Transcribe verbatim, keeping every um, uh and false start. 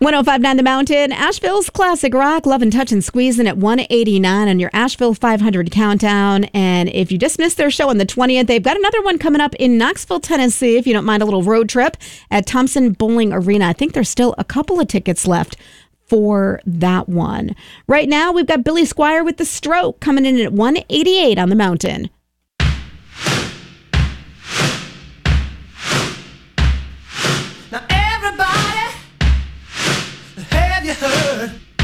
oh five point nine The Mountain, Asheville's classic rock, Love and Touch and Squeezing at one eighty-nine on your Asheville five hundred countdown. And if you just missed their show on the twentieth, they've got another one coming up in Knoxville, Tennessee, if you don't mind a little road trip at Thompson Bowling Arena. I think there's still a couple of tickets left for that one. Right now, we've got Billy Squier with The Stroke coming in at one eighty-eight on The Mountain.